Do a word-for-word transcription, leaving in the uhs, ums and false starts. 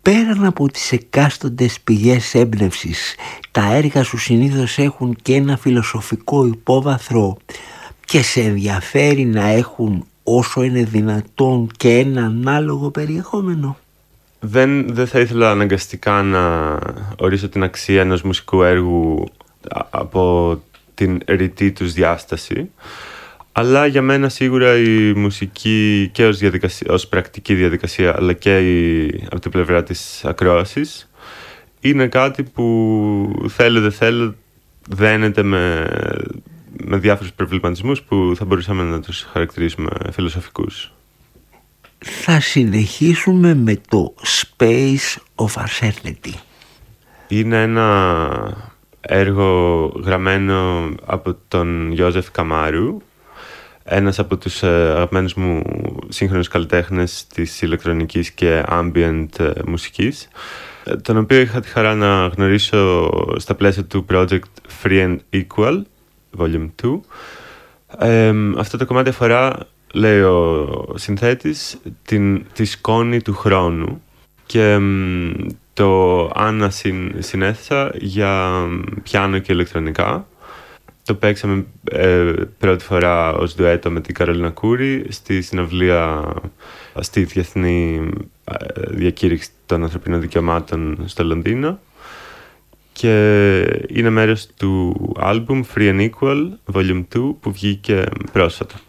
πέραν από τις εκάστοντες πηγές έμπνευσης, τα έργα σου συνήθως έχουν και ένα φιλοσοφικό υπόβαθρο και σε ενδιαφέρει να έχουν όσο είναι δυνατόν και ένα ανάλογο περιεχόμενο? Δεν, δεν θα ήθελα αναγκαστικά να ορίσω την αξία ενός μουσικού έργου από την ρητή τους διάσταση, αλλά για μένα σίγουρα η μουσική και ως, διαδικασία, ως πρακτική διαδικασία, αλλά και η, από την πλευρά της ακρόασης, είναι κάτι που θέλω δεν θέλω δένεται με, με διάφορους προβληματισμούς που θα μπορούσαμε να τους χαρακτηρίσουμε φιλοσοφικούς. Θα συνεχίσουμε με το Space of Uncertainty. Είναι ένα έργο γραμμένο από τον Ιώζεφ Καμάρου, ένας από τους αγαπημένους μου σύγχρονους καλλιτέχνες της ηλεκτρονικής και ambient μουσικής, τον οποίο είχα τη χαρά να γνωρίσω στα πλαίσια του project Free and Equal, Volume δύο. Ε, αυτό το κομμάτι αφορά, λέει ο συνθέτης, την, τη σκόνη του χρόνου και το Άννα συνέθεσα για πιάνο και ηλεκτρονικά. Το παίξαμε ε, πρώτη φορά ως ντουέτο με την Καρολίνα Κούρη στη συναυλία στη Διεθνή Διακήρυξη των Ανθρωπίνων Δικαιωμάτων στο Λονδίνο και είναι μέρος του άλμπουμ Free and Equal Volume δύο που βγήκε πρόσφατα.